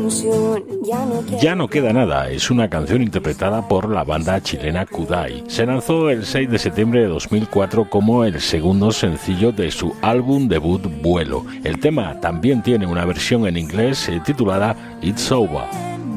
Ya no queda nada es una canción interpretada por la banda chilena Kudai. Se lanzó el 6 de septiembre de 2004 como el segundo sencillo de su álbum debut Vuelo. El tema también tiene una versión en inglés titulada It's Over.